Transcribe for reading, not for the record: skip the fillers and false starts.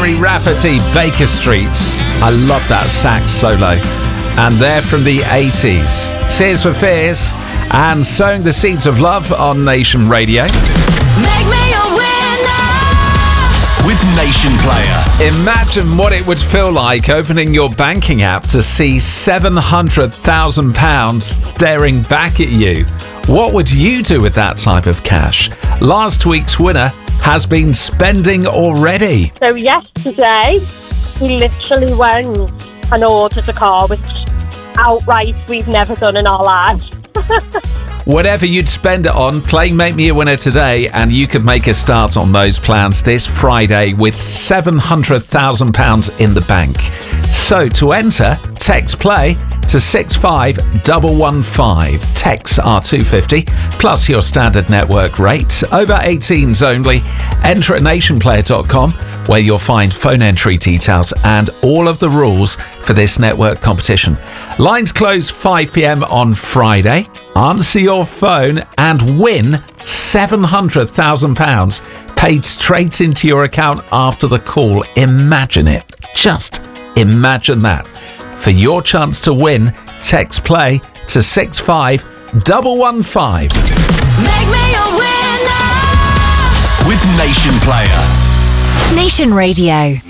Gary Rafferty, Baker Street. I love that sax solo. And they're from the 80s. Tears for Fears and Sowing the Seeds of Love on Nation Radio. Make me a winner with Nation Player. Imagine what it would feel like opening your banking app to see £700,000 staring back at you. What would you do with that type of cash? Last week's winner has been spending already. So yesterday, we literally went and ordered a car, which outright we've never done in our lives. Whatever you'd spend it on, play Make Me a Winner today and you could make a start on those plans this Friday with £700,000 in the bank. So to enter, text play to 65115. Texts are £2.50 plus your standard network rate. Over 18s only. Enter at nationplayer.com where you'll find phone entry details and all of the rules for this network competition. Lines close 5 p.m. on Friday. Answer your phone and win £700,000 paid straight into your account after the call. Imagine it. Just imagine that. For your chance to win, text play to 65115. Make me a winner with Nation Player. Nation Radio.